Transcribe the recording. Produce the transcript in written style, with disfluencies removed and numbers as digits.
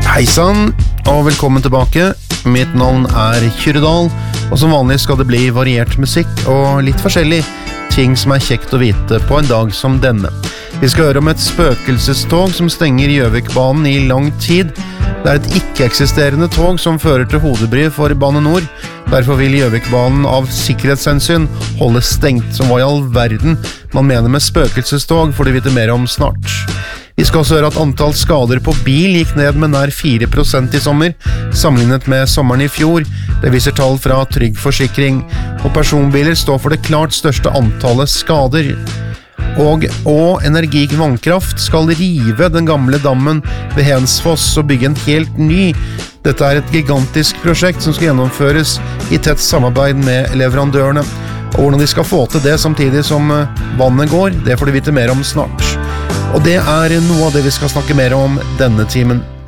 Heisan, og velkommen tilbake. Mitt navn Kyrre Dahl, og som vanlig skal det bli variert musikk og litt forskjellig ting som kjekt å vite på en dag som denne. Vi skal høre om et spøkelsestog som stenger Gjøvikbanen i lang tid. Det et ikke-eksisterende tog som fører til hodebry for Bane Nor. Derfor vil Gjøvikbanen av sikkerhetshensyn holde stengt. Som hva i all verden man mener med spøkelsestog får du vite mer om snart. Vi skal også høre at antall skader på bil gikk ned med nær 4% i sommer, sammenlignet med sommeren i fjor. Det viser tall fra Trygg Forsikring, og personbiler står for det klart største antallet skader. Og Energik Vannkraft skal rive den gamle dammen ved Hensfoss og bygge en helt ny. Dette et gigantisk prosjekt som skal gjennomføres i tett samarbeid med leverandørene. Og hvordan de skal få til det samtidig som vannet går, det får du vite mer om snart. Og det noe av det vi skal snakke mer om denne timen.